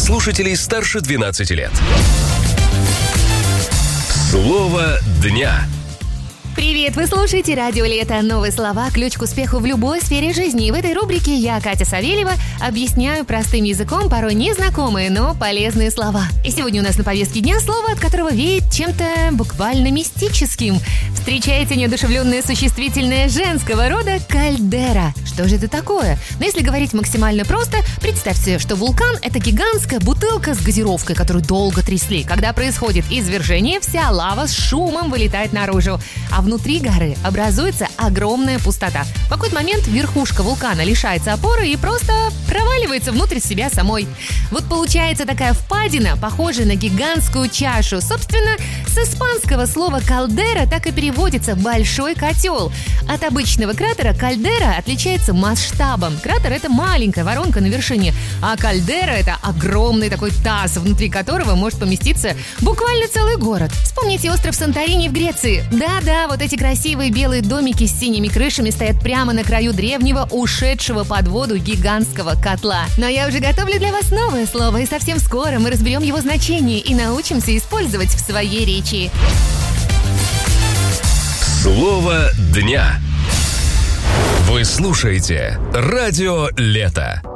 слушателей старше 12 лет. Слово дня. Привет! Вы слушаете «Радио Лето». Новые слова – ключ к успеху в любой сфере жизни. И в этой рубрике я, Катя Савельева, объясняю простым языком порой незнакомые, но полезные слова. И сегодня у нас на повестке дня слово, от которого веет чем-то буквально мистическим. Встречаете неодушевленное существительное женского рода «кальдера». Что же это такое? Но если говорить максимально просто, представьте, что вулкан – это гигантская бутылка с газировкой, которую долго трясли. Когда происходит извержение, вся лава с шумом вылетает наружу. А внутри горы образуется огромная пустота. В какой-то момент верхушка вулкана лишается опоры и просто проваливается внутрь себя самой. Вот получается такая впадина, похожая на гигантскую чашу. Собственно, с испанского слова «кальдера» так и переводится «большой котел». От обычного кратера кальдера отличается масштабом. Кратер – это маленькая воронка на вершине, а кальдера – это огромный такой таз, внутри которого может поместиться буквально целый город. Вспомните остров Санторини в Греции. Да-да, вот эти красивые белые домики с синими крышами стоят прямо на краю древнего, ушедшего под воду гигантского котла. Но я уже готовлю для вас новое слово, и совсем скоро мы разберем его значение и научимся использовать в своей речи. Слово дня. Вы слушаете «Радио Лето».